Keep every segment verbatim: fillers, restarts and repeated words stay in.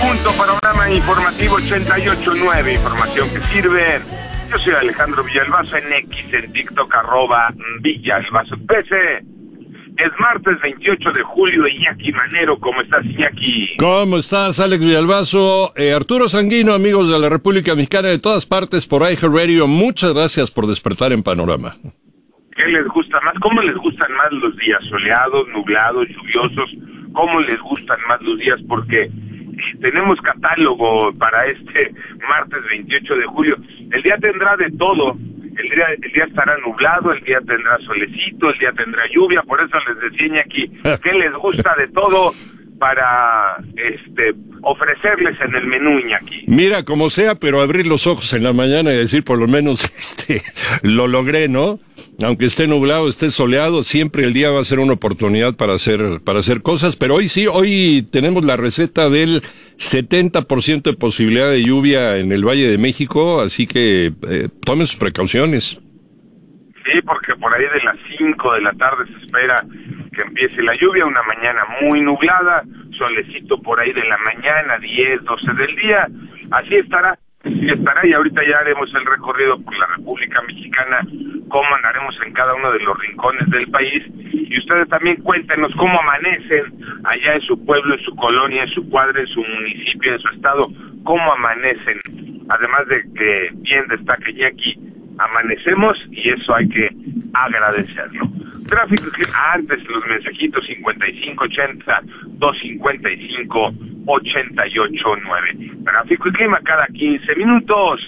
punto, panorama informativo ochenta y ocho punto nueve, información que sirve. Yo soy Alejandro Villalbazo en X, en TikTok, arroba Villalbazo P C. Es martes veintiocho de julio, Iñaki Manero, ¿cómo estás, Iñaki? ¿Cómo estás, Alex Villalbazo? Eh, Arturo Sanguino, amigos de la República Mexicana de todas partes por iHeartRadio, muchas gracias por despertar en Panorama. ¿Qué les gusta más? ¿Cómo les gustan más los días? ¿Soleados, nublados, lluviosos? ¿Cómo les gustan más los días? Porque tenemos catálogo para este martes veintiocho de julio. El día tendrá de todo. El día, el día estará nublado, el día tendrá solecito, el día tendrá lluvia. Por eso les decía aquí que les gusta de todo para este ofrecerles en el menú, Iñaki. Mira, como sea, pero abrir los ojos en la mañana y decir, por lo menos, este, lo logré, ¿no? Aunque esté nublado, esté soleado, siempre el día va a ser una oportunidad para hacer, para hacer cosas, pero hoy sí, hoy tenemos la receta del setenta por ciento de posibilidad de lluvia en el Valle de México, así que eh, tomen sus precauciones. Sí, porque por ahí de las cinco de la tarde se espera que empiece la lluvia, una mañana muy nublada, solecito por ahí de la mañana, diez, doce del día, así estará. Sí estará, y ahorita ya haremos el recorrido por la República Mexicana, cómo andaremos en cada uno de los rincones del país, y ustedes también cuéntenos cómo amanecen allá en su pueblo, en su colonia, en su cuadra, en su municipio, en su estado, cómo amanecen, además de que bien destaque ya aquí, amanecemos y eso hay que agradecerlo. Tráfico, antes los mensajitos cincuenta y cinco ochenta, doscientos cincuenta y cinco, ochenta y ocho nueve. Tráfico y clima cada quince minutos.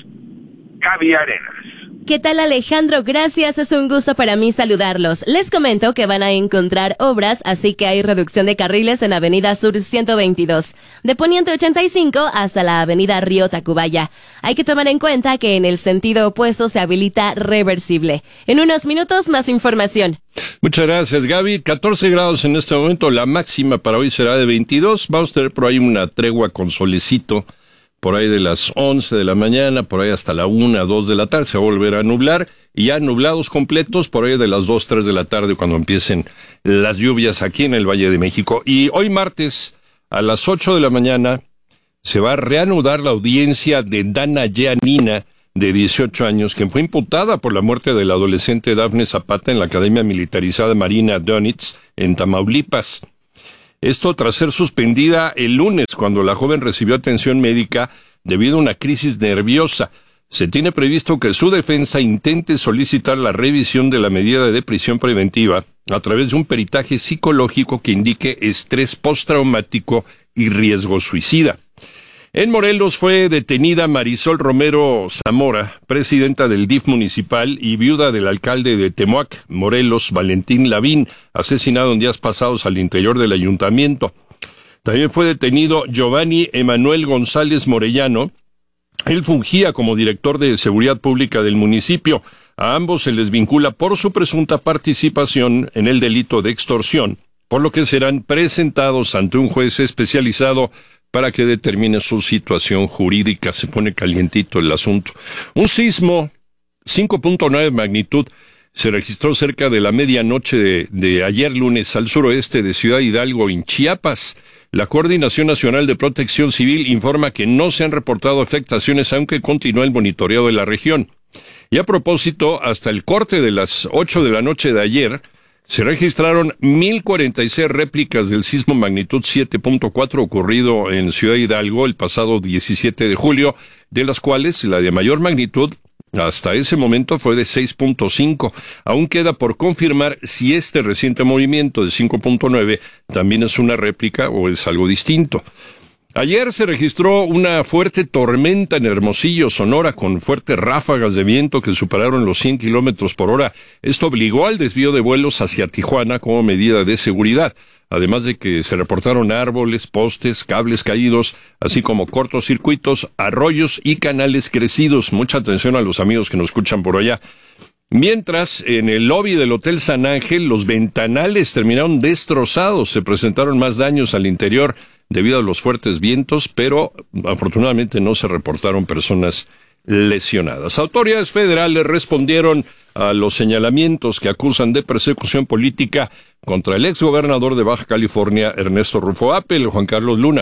Gaby Arenas. ¿Qué tal, Alejandro? Gracias, es un gusto para mí saludarlos. Les comento que van a encontrar obras, así que hay reducción de carriles en Avenida Sur ciento veintidós, de Poniente ochenta y cinco hasta la Avenida Río Tacubaya. Hay que tomar en cuenta que en el sentido opuesto se habilita reversible. En unos minutos, más información. Muchas gracias, Gaby. catorce grados en este momento, la máxima para hoy será de veintidós. Vamos a tener por ahí una tregua con solecito, por ahí de las once de la mañana, por ahí hasta la una, dos de la tarde, se va a volver a nublar, y ya nublados completos por ahí de las dos, tres de la tarde, cuando empiecen las lluvias aquí en el Valle de México. Y hoy martes, a las ocho de la mañana, se va a reanudar la audiencia de Dana Yanina, de dieciocho años, quien fue imputada por la muerte del adolescente Dafne Zapata en la Academia Militarizada Marina Donitz, en Tamaulipas. Esto tras ser suspendida el lunes, cuando la joven recibió atención médica debido a una crisis nerviosa. Se tiene previsto que su defensa intente solicitar la revisión de la medida de prisión preventiva a través de un peritaje psicológico que indique estrés postraumático y riesgo suicida. En Morelos fue detenida Marisol Romero Zamora, presidenta del D I F municipal y viuda del alcalde de Temoac, Morelos, Valentín Lavín, asesinado en días pasados al interior del ayuntamiento. También fue detenido Giovanni Emanuel González Morellano. Él fungía como director de seguridad pública del municipio. A ambos se les vincula por su presunta participación en el delito de extorsión, por lo que serán presentados ante un juez especializado para que determine su situación jurídica. Se pone calientito el asunto. Un sismo, cinco punto nueve de magnitud, se registró cerca de la medianoche de, de ayer lunes al suroeste de Ciudad Hidalgo, en Chiapas. La Coordinación Nacional de Protección Civil informa que no se han reportado afectaciones, aunque continúa el monitoreo de la región. Y a propósito, hasta el corte de las ocho de la noche de ayer, se registraron mil cuarenta y seis réplicas del sismo magnitud siete punto cuatro ocurrido en Ciudad Hidalgo el pasado diecisiete de julio, de las cuales la de mayor magnitud hasta ese momento fue de seis punto cinco. Aún queda por confirmar si este reciente movimiento de cinco punto nueve también es una réplica o es algo distinto. Ayer se registró una fuerte tormenta en Hermosillo, Sonora, con fuertes ráfagas de viento que superaron los cien kilómetros por hora. Esto obligó al desvío de vuelos hacia Tijuana como medida de seguridad, además de que se reportaron árboles, postes, cables caídos, así como cortocircuitos, arroyos y canales crecidos. Mucha atención a los amigos que nos escuchan por allá. Mientras, en el lobby del Hotel San Ángel, los ventanales terminaron destrozados. Se presentaron más daños al interior debido a los fuertes vientos, pero afortunadamente no se reportaron personas lesionadas. Autoridades federales respondieron a los señalamientos que acusan de persecución política contra el exgobernador de Baja California, Ernesto Rufo Appel. Juan Carlos Luna.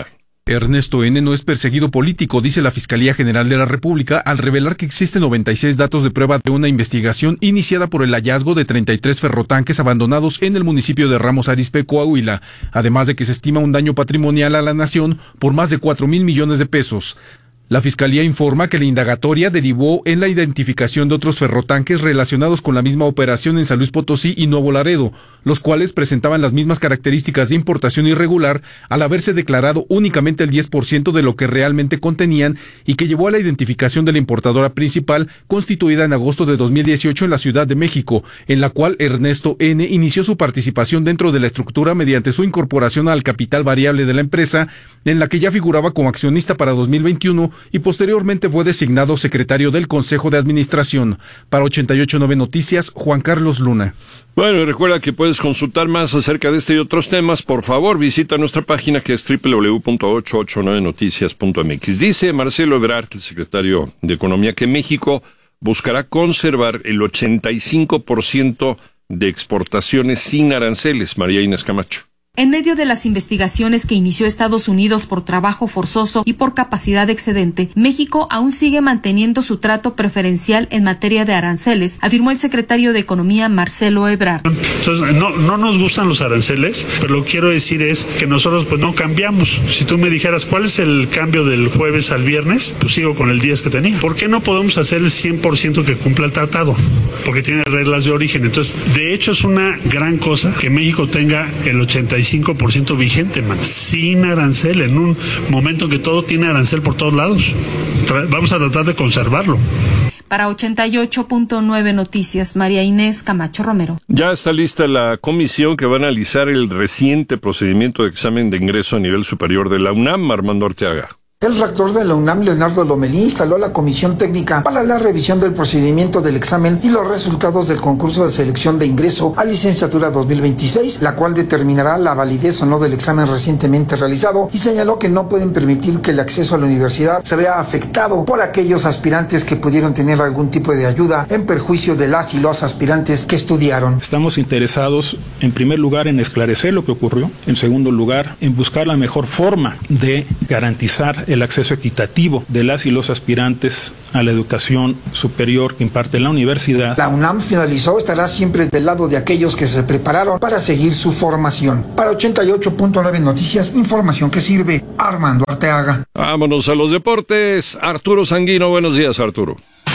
Ernesto N. no es perseguido político, dice la Fiscalía General de la República, al revelar que existen noventa y seis datos de prueba de una investigación iniciada por el hallazgo de treinta y tres ferrotanques abandonados en el municipio de Ramos Arizpe, Coahuila, además de que se estima un daño patrimonial a la nación por más de cuatro mil millones de pesos. La Fiscalía informa que la indagatoria derivó en la identificación de otros ferrotanques relacionados con la misma operación en San Luis Potosí y Nuevo Laredo, los cuales presentaban las mismas características de importación irregular al haberse declarado únicamente el diez por ciento de lo que realmente contenían y que llevó a la identificación de la importadora principal constituida en agosto de dos mil dieciocho en la Ciudad de México, en la cual Ernesto N. inició su participación dentro de la estructura mediante su incorporación al capital variable de la empresa, en la que ya figuraba como accionista para dos mil veintiuno y posteriormente fue designado secretario del Consejo de Administración. Para ochenta y ocho punto nueve Noticias, Juan Carlos Luna. Bueno, y recuerda que puedes consultar más acerca de este y otros temas. Por favor, visita nuestra página que es doble u doble u doble u punto ochocientos ochenta y nueve noticias punto m x. Dice Marcelo Ebrard, el secretario de Economía, que México buscará conservar el ochenta y cinco por ciento de exportaciones sin aranceles. María Inés Camacho. En medio de las investigaciones que inició Estados Unidos por trabajo forzoso y por capacidad excedente, México aún sigue manteniendo su trato preferencial en materia de aranceles, afirmó el secretario de Economía Marcelo Ebrard. Entonces, no, no nos gustan los aranceles, pero lo que quiero decir es que nosotros pues no cambiamos. Si tú me dijeras cuál es el cambio del jueves al viernes, pues sigo con el diez que tenía. ¿Por qué no podemos hacer el cien por ciento que cumpla el tratado? Porque tiene reglas de origen. Entonces, de hecho es una gran cosa que México tenga el ochenta y cinco por ciento vigente, man, sin arancel, en un momento en que todo tiene arancel por todos lados. Tra- vamos a tratar de conservarlo. Para ochenta y ocho punto nueve Noticias, María Inés Camacho Romero. Ya está lista la comisión que va a analizar el reciente procedimiento de examen de ingreso a nivel superior de la UNAM, Armando Arteaga. El rector de la UNAM, Leonardo Lomelí, instaló la comisión técnica para la revisión del procedimiento del examen y los resultados del concurso de selección de ingreso a licenciatura dos mil veintiséis, la cual determinará la validez o no del examen recientemente realizado, y señaló que no pueden permitir que el acceso a la universidad se vea afectado por aquellos aspirantes que pudieron tener algún tipo de ayuda en perjuicio de las y los aspirantes que estudiaron. Estamos interesados, en primer lugar, en esclarecer lo que ocurrió, en segundo lugar, en buscar la mejor forma de garantizar el acceso equitativo de las y los aspirantes a la educación superior que imparte la universidad. La UNAM, finalizó, estará siempre del lado de aquellos que se prepararon para seguir su formación. Para ochenta y ocho punto nueve Noticias, información que sirve. Armando Arteaga. Vámonos a los deportes. Arturo Sanguino, buenos días, Arturo.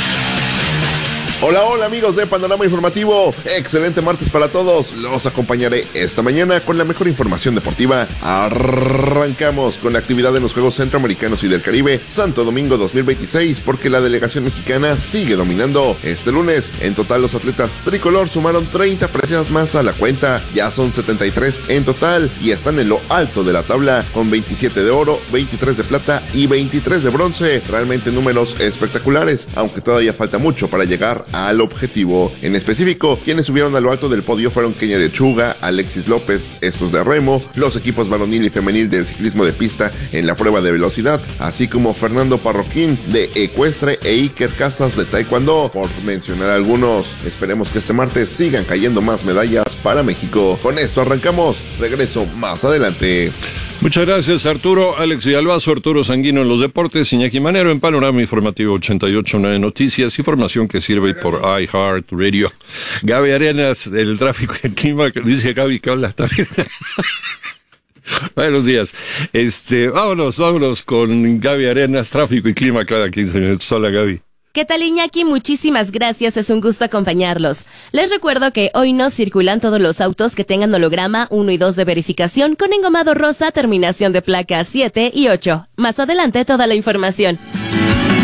Hola, hola amigos de Panorama Informativo, excelente martes para todos, los acompañaré esta mañana con la mejor información deportiva. Arrancamos con la actividad en los Juegos Centroamericanos y del Caribe, Santo Domingo dos mil veintiséis, porque la delegación mexicana sigue dominando. Este lunes, en total los atletas tricolor sumaron treinta preseas más a la cuenta, ya son setenta y tres en total y están en lo alto de la tabla, con veintisiete de oro, veintitrés de plata y veintitrés de bronce, realmente números espectaculares, aunque todavía falta mucho para llegar al objetivo. En específico, quienes subieron a lo alto del podio fueron Kenia de Chuga, Alexis López, estos de remo, los equipos varonil y femenil del ciclismo de pista en la prueba de velocidad, así como Fernando Parroquín de ecuestre e Iker Casas de taekwondo, por mencionar algunos. Esperemos que este martes sigan cayendo más medallas para México. Con esto arrancamos, regreso más adelante. Muchas gracias, Arturo. Alex Villalbazo, Arturo Sanguino en los deportes, Iñaki Manero en Panorama Informativo ochenta y ocho punto nueve Noticias, información que sirve por iHeartRadio. Gaby Arenas, del tráfico y el clima, dice Gaby que habla también. Buenos días. Este, vámonos, vámonos con Gaby Arenas, tráfico y clima cada quince minutos. Hola, Gaby. ¿Qué tal, Iñaki? Muchísimas gracias, es un gusto acompañarlos. Les recuerdo que hoy no circulan todos los autos que tengan holograma uno y dos de verificación con engomado rosa, terminación de placa siete y ocho. Más adelante toda la información.